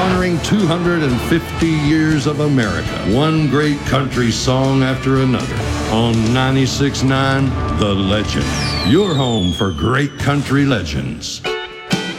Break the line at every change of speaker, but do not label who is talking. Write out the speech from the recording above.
honoring 250 years of America, one great country song after another. On 96.9, The Legend, your home for great country legends.